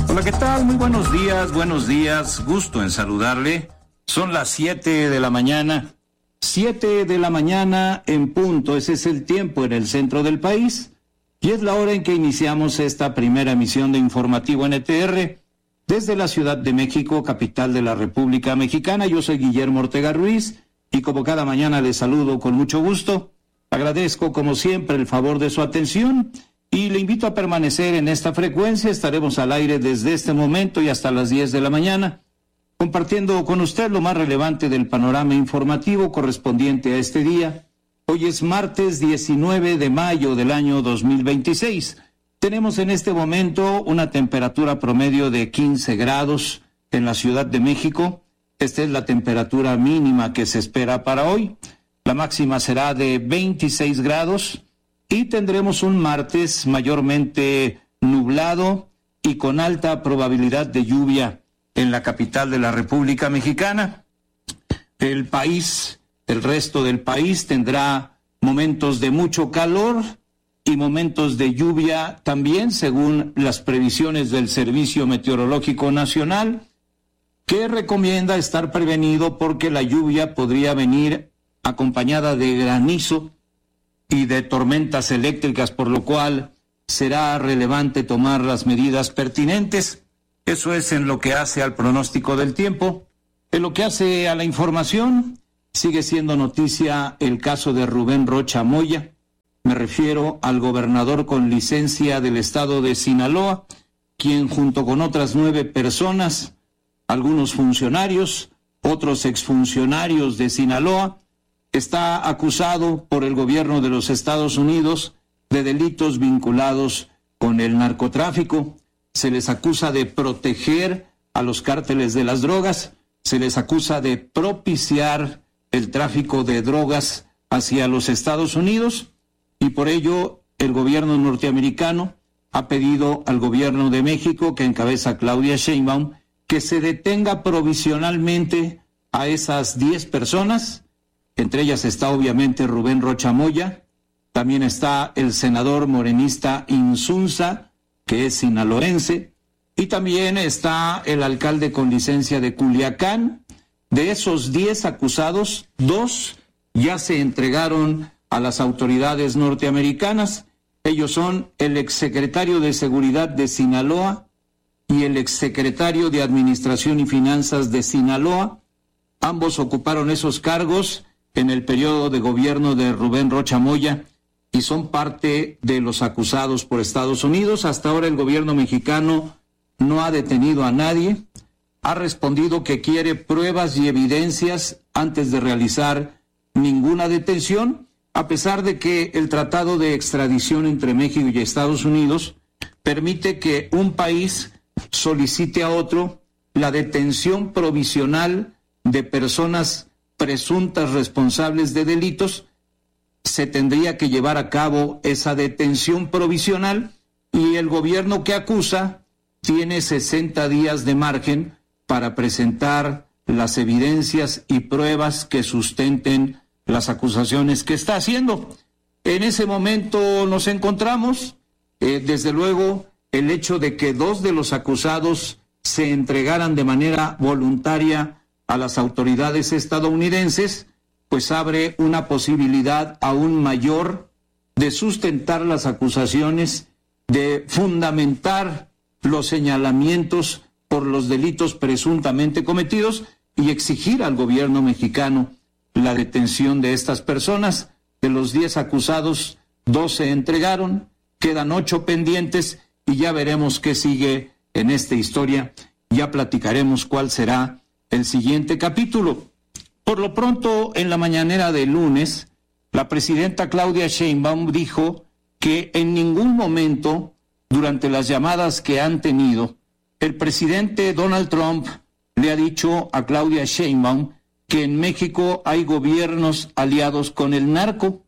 Hola, ¿qué tal? Muy buenos días, gusto en saludarle. Son las 7 de la mañana, 7 de la mañana en punto, ese es el tiempo en el centro del país, y es la hora en que iniciamos esta primera emisión de Informativo NTR, desde la Ciudad de México, capital de la República Mexicana. Yo soy Guillermo Ortega Ruiz, y como cada mañana les saludo con mucho gusto. Agradezco, como siempre, el favor de su atención, y le invito a permanecer en esta frecuencia. Estaremos al aire desde este momento y hasta las 10 de la mañana, compartiendo con usted lo más relevante del panorama informativo correspondiente a este día. Hoy es martes 19 de mayo del año 2026. Tenemos en este momento una temperatura promedio de 15 grados en la Ciudad de México. Esta es la temperatura mínima que se espera para hoy. La máxima será de 26 grados. Y tendremos un martes mayormente nublado y con alta probabilidad de lluvia en la capital de la República Mexicana. El resto del país tendrá momentos de mucho calor y momentos de lluvia también, según las previsiones del Servicio Meteorológico Nacional, que recomienda estar prevenido porque la lluvia podría venir acompañada de granizo y de tormentas eléctricas, por lo cual será relevante tomar las medidas pertinentes. Eso es en lo que hace al pronóstico del tiempo. En lo que hace a la información, sigue siendo noticia el caso de Rubén Rocha Moya. Me refiero al gobernador con licencia del estado de Sinaloa, quien junto con otras 9 personas, algunos funcionarios, otros exfuncionarios de Sinaloa, está acusado por el gobierno de los Estados Unidos de delitos vinculados con el narcotráfico. Se les acusa de proteger a los cárteles de las drogas, se les acusa de propiciar el tráfico de drogas hacia los Estados Unidos, y por ello el gobierno norteamericano ha pedido al gobierno de México, que encabeza Claudia Sheinbaum, que se detenga provisionalmente a esas 10 personas. Entre ellas está obviamente Rubén Rocha Moya, también está el senador morenista Insunza, que es sinaloense, y también está el alcalde con licencia de Culiacán. De esos 10 acusados, 2 ya se entregaron a las autoridades norteamericanas. Ellos son el exsecretario de Seguridad de Sinaloa y el exsecretario de Administración y Finanzas de Sinaloa. Ambos ocuparon esos cargos en el periodo de gobierno de Rubén Rocha Moya y son parte de los acusados por Estados Unidos. Hasta ahora el gobierno mexicano no ha detenido a nadie, ha respondido que quiere pruebas y evidencias antes de realizar ninguna detención, a pesar de que el tratado de extradición entre México y Estados Unidos permite que un país solicite a otro la detención provisional de personas presuntas responsables de delitos. Se tendría que llevar a cabo esa detención provisional y el gobierno que acusa tiene 60 días de margen para presentar las evidencias y pruebas que sustenten las acusaciones que está haciendo. En ese momento nos encontramos. Desde luego, el hecho de que 2 de los acusados se entregaran de manera voluntaria a las autoridades estadounidenses, pues abre una posibilidad aún mayor de sustentar las acusaciones, de fundamentar los señalamientos por los delitos presuntamente cometidos y exigir al gobierno mexicano la detención de estas personas. De los 10 acusados, 2 se entregaron, quedan 8 pendientes y ya veremos qué sigue en esta historia. Ya platicaremos cuál será el siguiente capítulo. Por lo pronto, en la mañanera de lunes, la presidenta Claudia Sheinbaum dijo que en ningún momento, durante las llamadas que han tenido, el presidente Donald Trump le ha dicho a Claudia Sheinbaum que en México hay gobiernos aliados con el narco.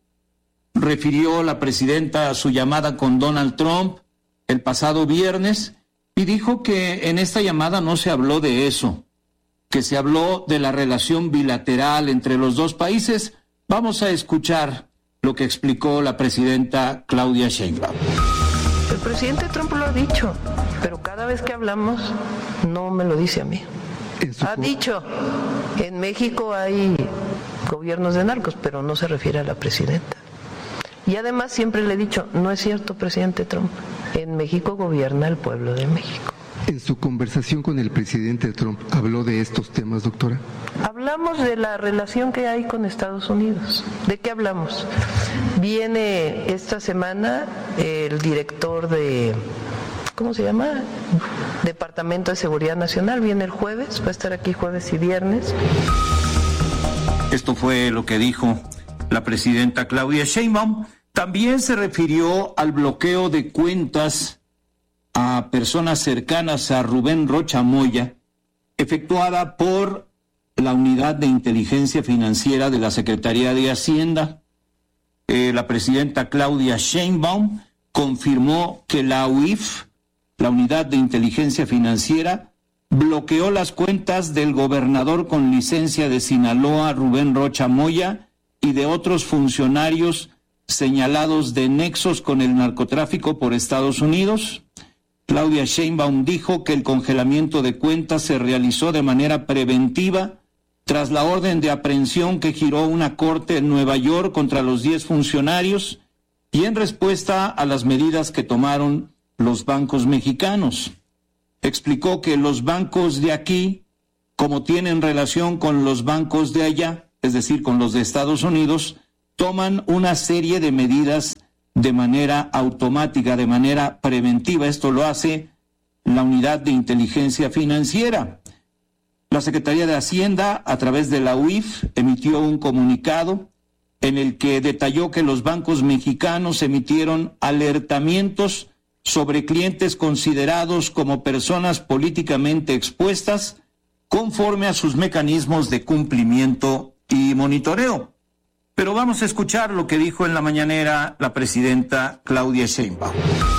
Refirió la presidenta a su llamada con Donald Trump el pasado viernes y dijo que en esta llamada no se habló de eso, que se habló de la relación bilateral entre los dos países. Vamos a escuchar lo que explicó la presidenta Claudia Sheinbaum. El presidente Trump lo ha dicho. pero cada vez que hablamos no me lo dice a mí. Ha dicho, en México hay gobiernos de narcos, pero no se refiere a la presidenta. Y además siempre le he dicho, no es cierto, presidente Trump, en México gobierna el pueblo de México. En su conversación con el presidente Trump, ¿habló de estos temas, doctora? Hablamos de la relación que hay con Estados Unidos. ¿De qué hablamos? Viene esta semana el director de, ¿cómo se llama? Departamento de Seguridad Nacional, viene el jueves, va a estar aquí jueves y viernes. Esto fue lo que dijo la presidenta Claudia Sheinbaum. También se refirió al bloqueo de cuentas a personas cercanas a Rubén Rocha Moya, efectuada por la Unidad de Inteligencia Financiera de la Secretaría de Hacienda. La presidenta Claudia Sheinbaum confirmó que la UIF, la Unidad de Inteligencia Financiera, bloqueó las cuentas del gobernador con licencia de Sinaloa, Rubén Rocha Moya, y de otros funcionarios señalados de nexos con el narcotráfico por Estados Unidos. Claudia Sheinbaum dijo que el congelamiento de cuentas se realizó de manera preventiva tras la orden de aprehensión que giró una corte en Nueva York contra los 10 funcionarios y en respuesta a las medidas que tomaron los bancos mexicanos. Explicó que los bancos de aquí, como tienen relación con los bancos de allá, es decir, con los de Estados Unidos, toman una serie de medidas de manera automática, de manera preventiva. Esto lo hace la Unidad de Inteligencia Financiera. La Secretaría de Hacienda, a través de la UIF, emitió un comunicado en el que detalló que los bancos mexicanos emitieron alertamientos sobre clientes considerados como personas políticamente expuestas conforme a sus mecanismos de cumplimiento y monitoreo. Pero vamos a escuchar lo que dijo en la mañanera la presidenta Claudia Sheinbaum.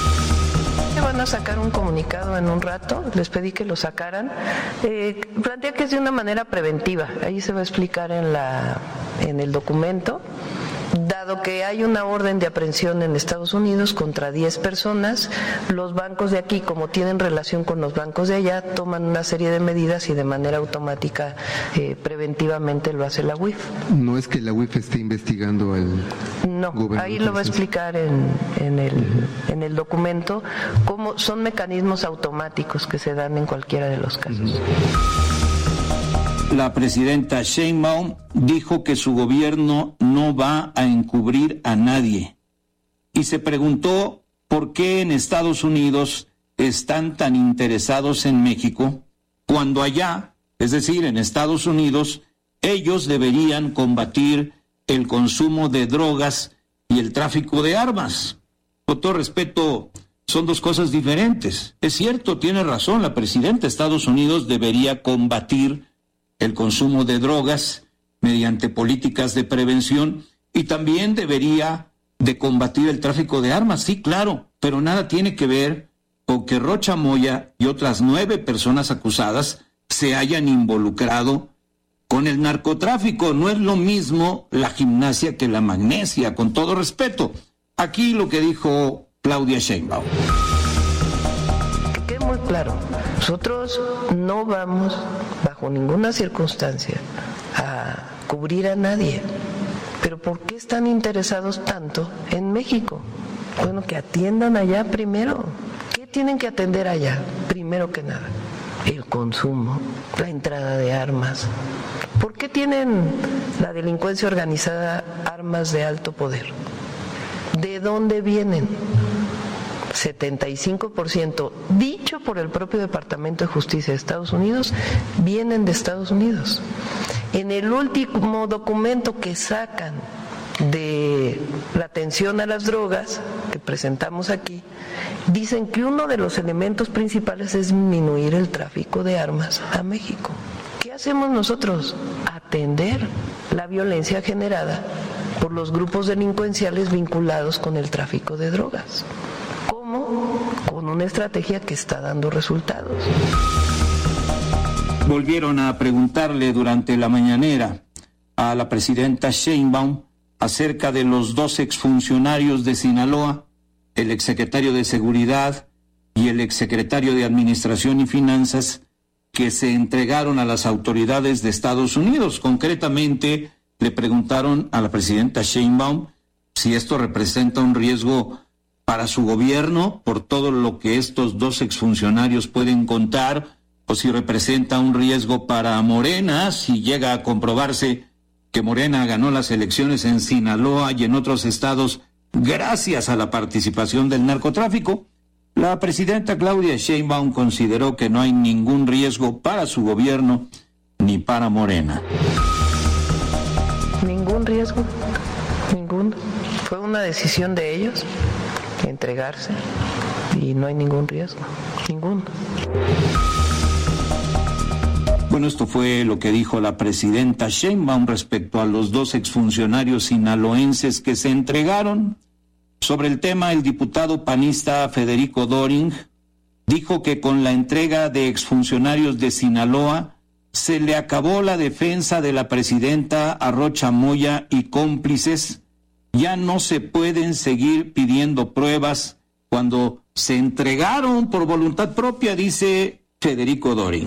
Van a sacar un comunicado en un rato, les pedí que lo sacaran. Plantea que es de una manera preventiva, ahí se va a explicar en el documento. Dado que hay una orden de aprehensión en Estados Unidos contra 10 personas, los bancos de aquí, como tienen relación con los bancos de allá, toman una serie de medidas y de manera automática, preventivamente lo hace la UIF. ¿No es que la UIF esté investigando al gobernador? Ahí lo va a explicar en el documento, cómo son mecanismos automáticos que se dan en cualquiera de los casos. La presidenta Sheinbaum dijo que su gobierno no va a encubrir a nadie y se preguntó por qué en Estados Unidos están tan interesados en México cuando allá, es decir, en Estados Unidos, ellos deberían combatir el consumo de drogas y el tráfico de armas. Con todo respeto, son dos cosas diferentes. Es cierto, tiene razón la presidenta, Estados Unidos debería combatir el consumo de drogas mediante políticas de prevención y también debería de combatir el tráfico de armas, sí, claro, pero nada tiene que ver con que Rocha Moya y otras 9 personas acusadas se hayan involucrado con el narcotráfico. No es lo mismo la gimnasia que la magnesia, con todo respeto. Aquí lo que dijo Claudia Sheinbaum. Que quede muy claro, nosotros no vamos bajo ninguna circunstancia a cubrir a nadie. Pero ¿por qué están interesados tanto en México? Bueno, que atiendan allá primero. ¿Qué tienen que atender allá? Primero que nada, el consumo, la entrada de armas. ¿Por qué tienen la delincuencia organizada armas de alto poder? ¿De dónde vienen? 75%, dicho por el propio Departamento de Justicia de Estados Unidos, vienen de Estados Unidos. En el último documento que sacan de la atención a las drogas, que presentamos aquí, dicen que uno de los elementos principales es disminuir el tráfico de armas a México. ¿Qué hacemos nosotros? Atender la violencia generada por los grupos delincuenciales vinculados con el tráfico de drogas. Con una estrategia que está dando resultados. Volvieron a preguntarle durante la mañanera a la presidenta Sheinbaum acerca de los 2 exfuncionarios de Sinaloa, el exsecretario de Seguridad y el exsecretario de Administración y Finanzas que se entregaron a las autoridades de Estados Unidos. Concretamente, le preguntaron a la presidenta Sheinbaum si esto representa un riesgo para su gobierno por todo lo que estos dos exfuncionarios pueden contar, o si representa un riesgo para Morena, si llega a comprobarse que Morena ganó las elecciones en Sinaloa y en otros estados gracias a la participación del narcotráfico. La presidenta Claudia Sheinbaum consideró que no hay ningún riesgo para su gobierno ni para Morena. Ningún riesgo, ninguno. Fue una decisión de ellos entregarse y no hay ningún riesgo, ninguno. Bueno, esto fue lo que dijo la presidenta Sheinbaum respecto a los dos exfuncionarios sinaloenses que se entregaron. Sobre el tema, el diputado panista Federico Doring dijo que con la entrega de exfuncionarios de Sinaloa se le acabó la defensa de la presidenta a Rocha Moya y cómplices. Ya no se pueden seguir pidiendo pruebas cuando se entregaron por voluntad propia, dice Federico Doring.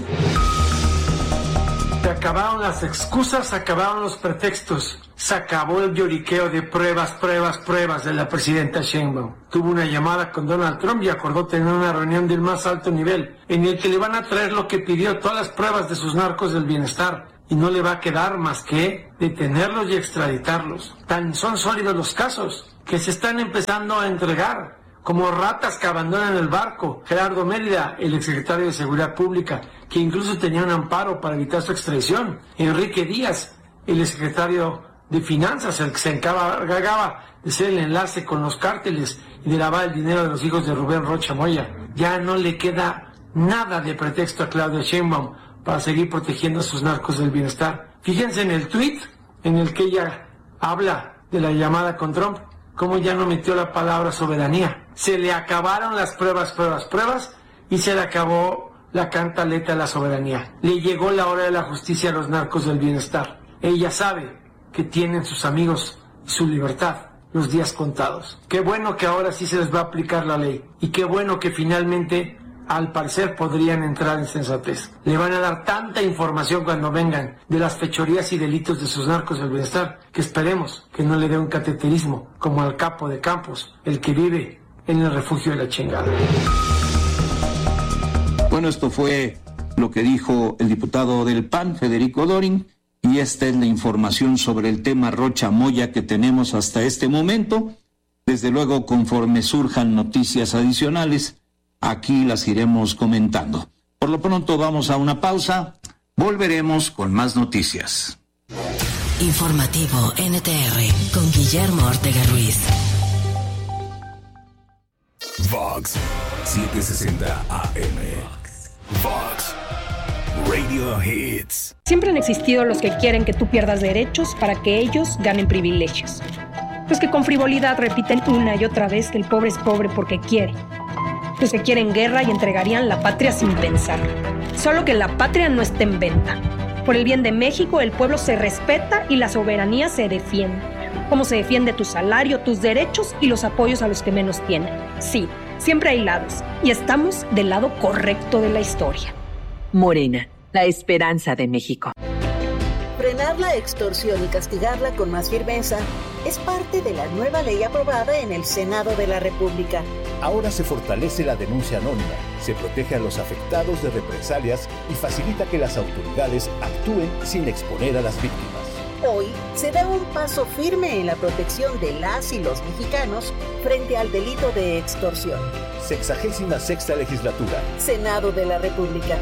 Se acabaron las excusas, se acabaron los pretextos, se acabó el lloriqueo de pruebas de la presidenta Sheinbaum. Tuvo una llamada con Donald Trump y acordó tener una reunión del más alto nivel, en el que le van a traer lo que pidió, todas las pruebas de sus narcos del bienestar, y no le va a quedar más que detenerlos y extraditarlos. Tan son sólidos los casos que se están empezando a entregar como ratas que abandonan el barco. Gerardo Mérida, el exsecretario de Seguridad Pública, que incluso tenía un amparo para evitar su extradición. Enrique Díaz, el exsecretario de Finanzas, el que se encargaba de ser el enlace con los cárteles y de lavar el dinero de los hijos de Rubén Rocha Moya. Ya no le queda nada de pretexto a Claudia Sheinbaum para seguir protegiendo a sus narcos del bienestar. Fíjense en el tuit en el que ella habla de la llamada con Trump, cómo ya no metió la palabra soberanía. Se le acabaron las pruebas, y se le acabó la cantaleta de la soberanía. Le llegó la hora de la justicia a los narcos del bienestar. Ella sabe que tienen sus amigos y su libertad los días contados. Qué bueno que ahora sí se les va a aplicar la ley, y qué bueno que finalmente, al parecer, podrían entrar en sensatez. Le van a dar tanta información cuando vengan de las fechorías y delitos de sus narcos del bienestar, que esperemos que no le dé un cateterismo como al capo de Campos, el que vive en el refugio de la chingada. Bueno, esto fue lo que dijo el diputado del PAN, Federico Doring, y esta es la información sobre el tema Rocha Moya que tenemos hasta este momento. Desde luego, conforme surjan noticias adicionales, aquí las iremos comentando. Por lo pronto vamos a una pausa, volveremos con más noticias. Informativo NTR con Guillermo Ortega Ruiz. Vox 760 AM. Vox Radio Hits. Siempre han existido los que quieren que tú pierdas derechos para que ellos ganen privilegios. Los que con frivolidad repiten una y otra vez que el pobre es pobre porque quiere. Los que quieren guerra y entregarían la patria sin pensar. Solo que la patria no está en venta. Por el bien de México, el pueblo se respeta y la soberanía se defiende. Como se defiende tu salario, tus derechos y los apoyos a los que menos tienen. Sí, siempre hay lados, y estamos del lado correcto de la historia. Morena, la esperanza de México. Frenar la extorsión y castigarla con más firmeza es parte de la nueva ley aprobada en el Senado de la República. Ahora se fortalece la denuncia anónima, se protege a los afectados de represalias y facilita que las autoridades actúen sin exponer a las víctimas. Hoy se da un paso firme en la protección de las y los mexicanos frente al delito de extorsión. 66ª Legislatura. Senado de la República.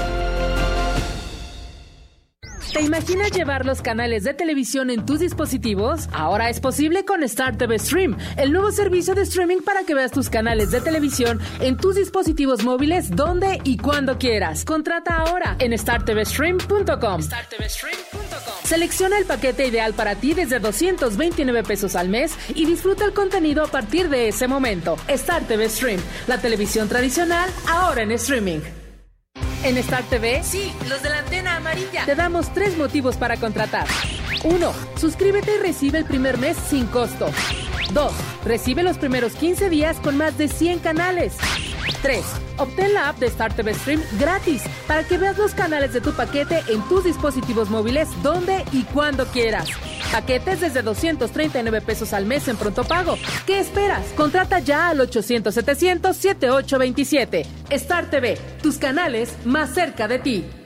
¿Te imaginas llevar los canales de televisión en tus dispositivos? Ahora es posible con Star TV Stream, el nuevo servicio de streaming para que veas tus canales de televisión en tus dispositivos móviles donde y cuando quieras. Contrata ahora en startvstream.com. Selecciona el paquete ideal para ti desde 229 pesos al mes y disfruta el contenido a partir de ese momento. Star TV Stream, la televisión tradicional ahora en streaming. En Star TV, sí, los de la antena amarilla, te damos 3 motivos para contratar. 1. Suscríbete y recibe el primer mes sin costo. 2. Recibe los primeros 15 días con más de 100 canales. 3. Obtén la app de Star TV Stream gratis para que veas los canales de tu paquete en tus dispositivos móviles donde y cuando quieras. Paquetes desde 239 pesos al mes en pronto pago. ¿Qué esperas? Contrata ya al 800-700-7827. Star TV, tus canales más cerca de ti.